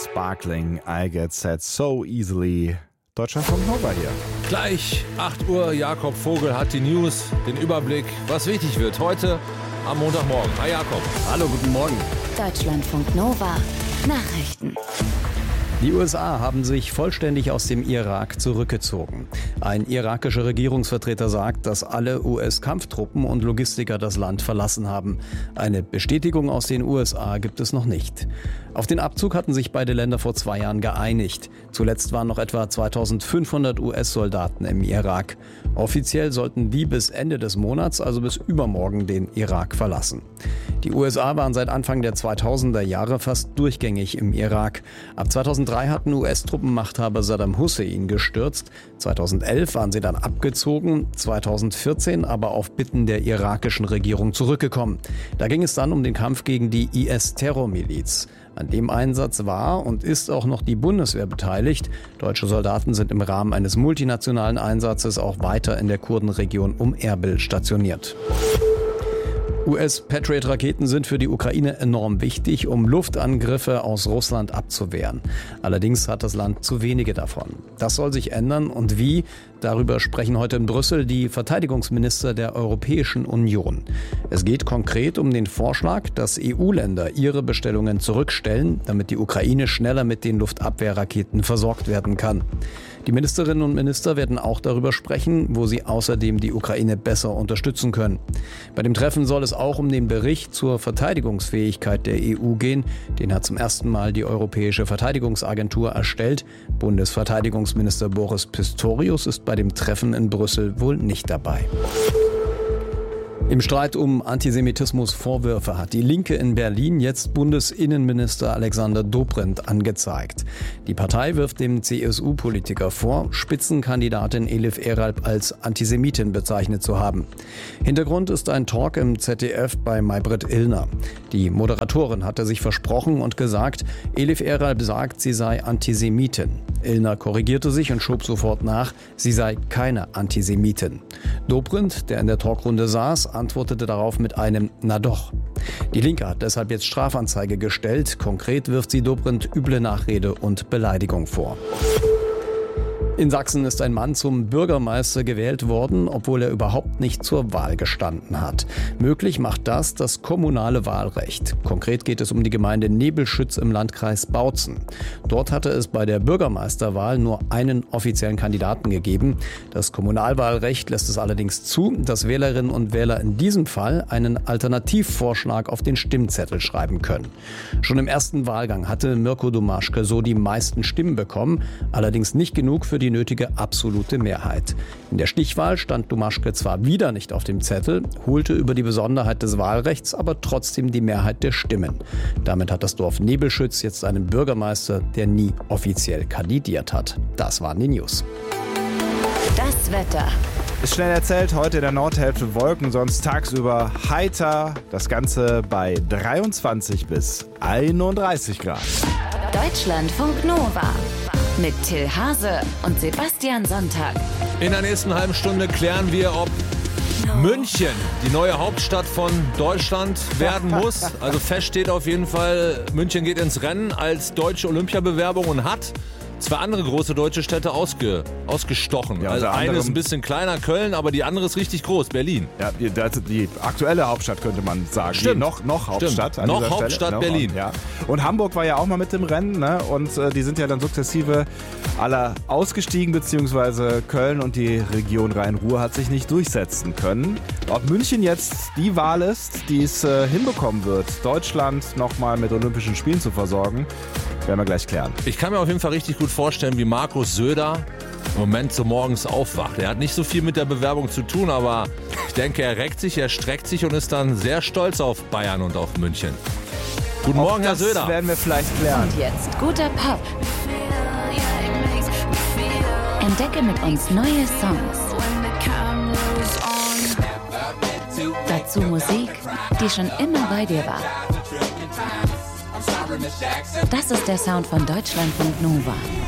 Sparkling, I get sad so easily. Deutschlandfunk Nova hier. Gleich 8 Uhr, Jakob Vogel hat die News, den Überblick, was wichtig wird heute am Montagmorgen. Hi Jakob. Hallo, guten Morgen. Deutschlandfunk Nova. Nachrichten. Die USA haben sich vollständig aus dem Irak zurückgezogen. Ein irakischer Regierungsvertreter sagt, dass alle US-Kampftruppen und Logistiker das Land verlassen haben. Eine Bestätigung aus den USA gibt es noch nicht. Auf den Abzug hatten sich beide Länder vor 2 Jahren geeinigt. Zuletzt waren noch etwa 2500 US-Soldaten im Irak. Offiziell sollten die bis Ende des Monats, also bis übermorgen, den Irak verlassen. Die USA waren seit Anfang der 2000er Jahre fast durchgängig im Irak. Ab 2003 hatten US-Truppen Machthaber Saddam Hussein gestürzt. 2011 waren sie dann abgezogen, 2014 aber auf Bitten der irakischen Regierung zurückgekommen. Da ging es dann um den Kampf gegen die IS-Terrormiliz. An dem Einsatz war und ist auch noch die Bundeswehr beteiligt. Deutsche Soldaten sind im Rahmen eines multinationalen Einsatzes auch weiter in der Kurdenregion um Erbil stationiert. US-Patriot-Raketen sind für die Ukraine enorm wichtig, um Luftangriffe aus Russland abzuwehren. Allerdings hat das Land zu wenige davon. Das soll sich ändern und wie? Darüber sprechen heute in Brüssel die Verteidigungsminister der Europäischen Union. Es geht konkret um den Vorschlag, dass EU-Länder ihre Bestellungen zurückstellen, damit die Ukraine schneller mit den Luftabwehrraketen versorgt werden kann. Die Ministerinnen und Minister werden auch darüber sprechen, wo sie außerdem die Ukraine besser unterstützen können. Bei dem Treffen soll es auch um den Bericht zur Verteidigungsfähigkeit der EU gehen. Den hat zum ersten Mal die Europäische Verteidigungsagentur erstellt. Bundesverteidigungsminister Boris Pistorius ist bei dem Treffen in Brüssel wohl nicht dabei. Im Streit um Antisemitismusvorwürfe hat die Linke in Berlin jetzt Bundesinnenminister Alexander Dobrindt angezeigt. Die Partei wirft dem CSU-Politiker vor, Spitzenkandidatin Elif Eralp als Antisemitin bezeichnet zu haben. Hintergrund ist ein Talk im ZDF bei Maybrit Illner. Die Moderatorin hatte sich versprochen und gesagt, Elif Eralp sagt, sie sei Antisemitin. Illner korrigierte sich und schob sofort nach, sie sei keine Antisemitin. Dobrindt, der in der Talkrunde saß, antwortete darauf mit einem „Na doch". Die Linke hat deshalb jetzt Strafanzeige gestellt. Konkret wirft sie Dobrindt üble Nachrede und Beleidigung vor. In Sachsen ist ein Mann zum Bürgermeister gewählt worden, obwohl er überhaupt nicht zur Wahl gestanden hat. Möglich macht das kommunale Wahlrecht. Konkret geht es um die Gemeinde Nebelschütz im Landkreis Bautzen. Dort hatte es bei der Bürgermeisterwahl nur einen offiziellen Kandidaten gegeben. Das Kommunalwahlrecht lässt es allerdings zu, dass Wählerinnen und Wähler in diesem Fall einen Alternativvorschlag auf den Stimmzettel schreiben können. Schon im ersten Wahlgang hatte Mirko Domaschke so die meisten Stimmen bekommen, allerdings nicht genug für die nötige absolute Mehrheit. In der Stichwahl stand Domaschke zwar wieder nicht auf dem Zettel, holte über die Besonderheit des Wahlrechts aber trotzdem die Mehrheit der Stimmen. Damit hat das Dorf Nebelschütz jetzt einen Bürgermeister, der nie offiziell kandidiert hat. Das waren die News. Das Wetter. Ist schnell erzählt, heute in der Nordhälfte Wolken, sonst tagsüber heiter. Das Ganze bei 23 bis 31 Grad. Deutschlandfunk Nova. Mit Till Hase und Sebastian Sonntag. In der nächsten halben Stunde klären wir, ob München die neue Hauptstadt von Deutschland werden muss. Also fest steht auf jeden Fall, München geht ins Rennen als deutsche Olympiabewerbung und hat 2 andere große deutsche Städte ausgestochen. Ja, also eine ist ein bisschen kleiner, Köln, aber die andere ist richtig groß, Berlin. Ja, die aktuelle Hauptstadt könnte man sagen. Stimmt. Die noch Hauptstadt. Stimmt. Noch Hauptstadt Stelle. Berlin. Ja. Und Hamburg war ja auch mal mit im Rennen, ne? Und die sind ja dann sukzessive alle ausgestiegen, beziehungsweise Köln und die Region Rhein-Ruhr hat sich nicht durchsetzen können. Ob München jetzt die Wahl ist, die es hinbekommen wird, Deutschland nochmal mit Olympischen Spielen zu versorgen, werden wir gleich klären. Ich kann mir auf jeden Fall richtig gut vorstellen, wie Markus Söder im Moment so morgens aufwacht. Er hat nicht so viel mit der Bewerbung zu tun, aber ich denke, er reckt sich, er streckt sich und ist dann sehr stolz auf Bayern und auf München. Guten Morgen, Herr Söder. Das werden wir vielleicht klären. Und jetzt guter Pop. Entdecke mit uns neue Songs. Dazu Musik, die schon immer bei dir war. Das ist der Sound von Deutschlandfunk Nova.